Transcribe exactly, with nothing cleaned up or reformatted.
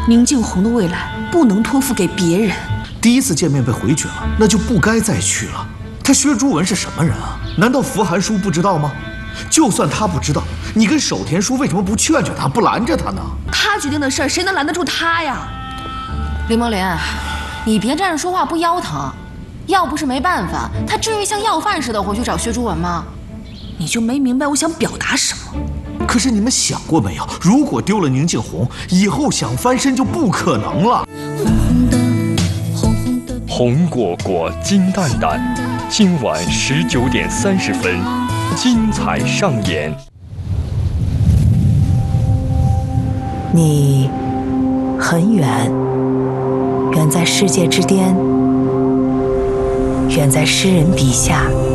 宁静红的未来不能托付给别人。 第一次见面被回绝了，那就不该再去了。他薛朱文是什么人啊？难道符寒叔不知道吗？就算他不知道，你跟守田叔为什么不劝劝他，不拦着他呢？ 他决定的事儿，谁能拦得住他呀？ 林梦莲，你别站着说话不腰疼。要不是没办法，他至于像要饭似的回去找薛朱文吗？ 你就没明白我想表达什么？ 可是你们想过没有，如果丢了宁静红，以后想翻身就不可能了。 红果果，金蛋蛋，今晚十九点三十分，精彩上演。 你很远，远在世界之巅，远在诗人笔下。